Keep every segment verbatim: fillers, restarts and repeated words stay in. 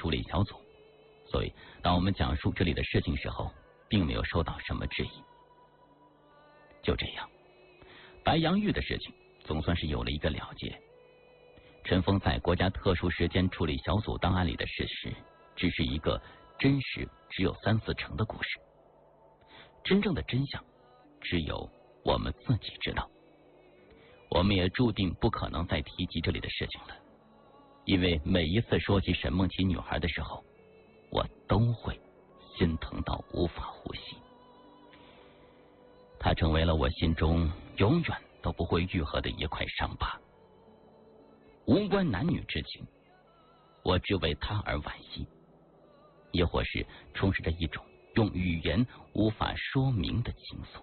处理小组，所以当我们讲述这里的事情时候，并没有受到什么质疑。就这样，白杨玉的事情总算是有了一个了结。陈峰在国家特殊时间处理小组档案里的事实，只是一个真实只有三四成的故事，真正的真相只有我们自己知道。我们也注定不可能再提及这里的事情了，因为每一次说起沈梦琪女孩的时候，我都会心疼到无法呼吸。她成为了我心中永远都不会愈合的一块伤疤，无关男女之情，我只为她而惋惜，也或是充斥着一种用语言无法说明的情愫。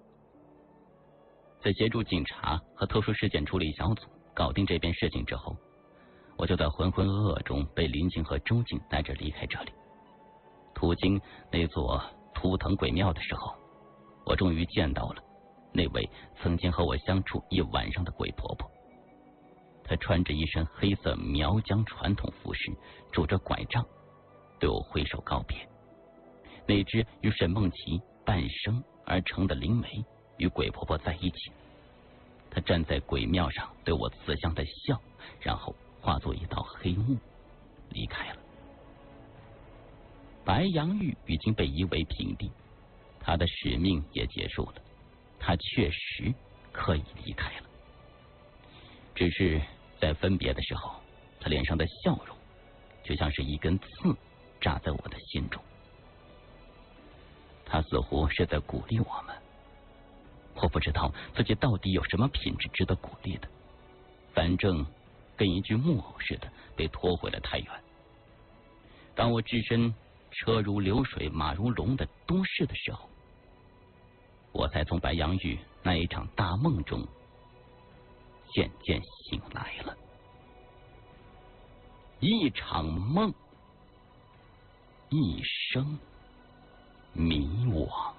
在协助警察和特殊事件处理小组搞定这件事情之后，我就在浑浑噩噩中被林静和周静带着离开这里。途经那座图腾鬼庙的时候，我终于见到了那位曾经和我相处一晚上的鬼婆婆。她穿着一身黑色苗疆传统服饰，拄着拐杖，对我挥手告别。那只与沈梦琪半生而成的灵媒与鬼婆婆在一起，她站在鬼庙上对我慈祥的笑，然后化作一道黑雾离开了。白杨玉已经被夷为平地，她的使命也结束了，她确实可以离开了。只是在分别的时候，她脸上的笑容就像是一根刺扎在我的心中。她似乎是在鼓励我们，我不知道自己到底有什么品质值得鼓励的，反正跟一具木偶似的被拖回了太原。当我置身车如流水马如龙的都市的时候，我才从白杨玉那一场大梦中渐渐醒来了。一场梦，一生迷惘。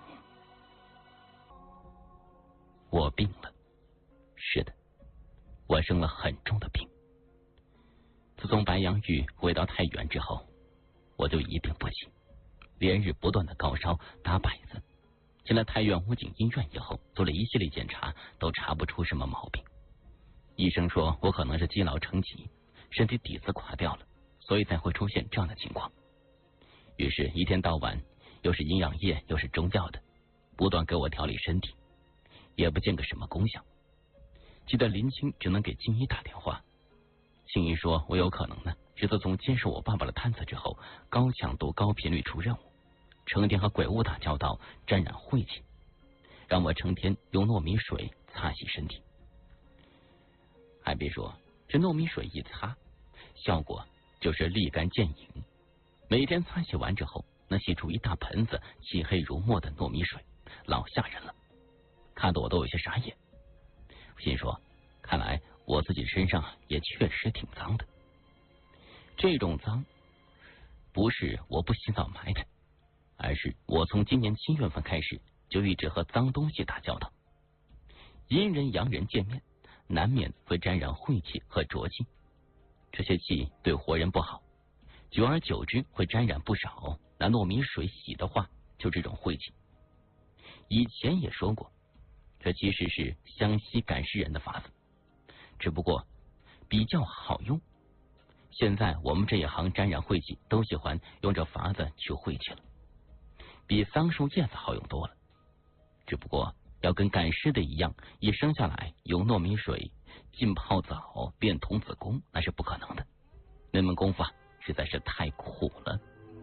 我病了，是的，我生了很重的病。自从白杨玉回到太原之后，我就一病不起，连日不断的高烧打摆子。进了太原武警医院以后，做了一系列检查，都查不出什么毛病。医生说我可能是积劳成疾，身体底子垮掉了，所以才会出现这样的情况。于是一天到晚又是营养液又是中药的，不断给我调理身体，也不见个什么功效。记得林青只能给金一打电话，青一说我有可能呢是自从接受我爸爸的探测之后，高强度高频率出任务，成天和鬼物打交道，沾染晦气，让我成天用糯米水擦洗身体。还别说，这糯米水一擦，效果就是立竿见影。每天擦洗完之后，能洗出一大盆子漆黑如墨的糯米水，老吓人了，看得我都有些傻眼。心说，看来我自己身上也确实挺脏的。这种脏不是我不洗澡埋汰，而是我从今年七月份开始就一直和脏东西打交道。阴人阳人见面，难免会沾染晦气和浊气，这些气对活人不好，久而久之会沾染不少，拿糯米水洗的话就这种晦气。以前也说过，这其实是湘西赶尸人的法子，只不过比较好用。现在我们这一行沾染晦气都喜欢用这法子去晦气了，比桑树叶子好用多了。只不过要跟赶尸的一样，一生下来用糯米水浸泡澡练童子功，那是不可能的，那门功夫啊实在是太苦了。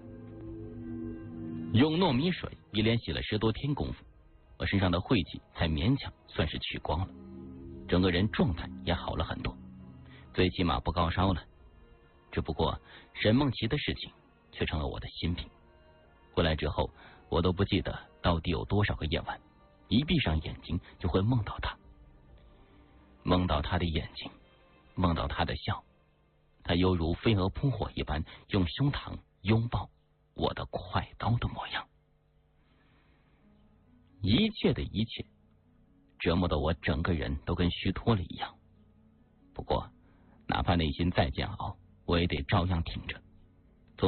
用糯米水一连洗了十多天功夫，我身上的晦气才勉强算是去光了，整个人状态也好了很多，最起码不高烧了。只不过沈梦琪的事情却成了我的心病。回来之后，我都不记得到底有多少个夜晚，一闭上眼睛就会梦到他，梦到他的眼睛，梦到他的笑，他犹如飞蛾扑火一般，用胸膛拥抱我的快刀的模样。一切的一切折磨得我整个人都跟虚脱了一样。不过哪怕内心再煎熬，我也得照样挺着。